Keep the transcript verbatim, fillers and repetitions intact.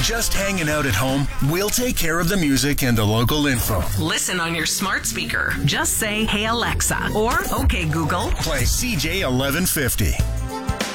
Just hanging out at home? We'll take care of the music and the local info. Listen on your smart speaker. Just say, "Hey Alexa," or "Okay Google." Play C J eleven fifty.